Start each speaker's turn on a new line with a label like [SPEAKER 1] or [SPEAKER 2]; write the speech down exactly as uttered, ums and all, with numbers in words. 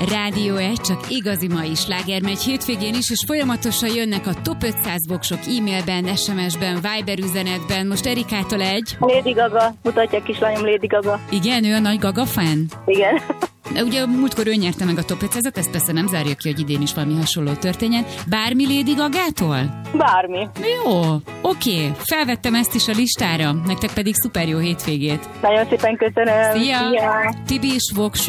[SPEAKER 1] Rádió egy, csak igazi mai sláger megy hétvégén is, és folyamatosan jönnek a top ötszáz voksok e-mailben, es em es-ben, Viber üzenetben. Most Erikától egy.
[SPEAKER 2] Lady Gaga, mutatja a kislányom Lady Gaga.
[SPEAKER 1] Igen, ő a nagy Gaga fan?
[SPEAKER 2] Igen.
[SPEAKER 1] De ugye múltkor ő nyerte meg a top ötszázat, ezt persze nem zárja ki, hogy idén is valami hasonló történjen. Bármi Lady Gagától?
[SPEAKER 2] Bármi.
[SPEAKER 1] Jó, oké, felvettem ezt is a listára, nektek pedig szuper jó hétvégét.
[SPEAKER 2] Nagyon szépen köszönöm.
[SPEAKER 1] Szia!
[SPEAKER 2] Szia.
[SPEAKER 1] Tibi is voksol.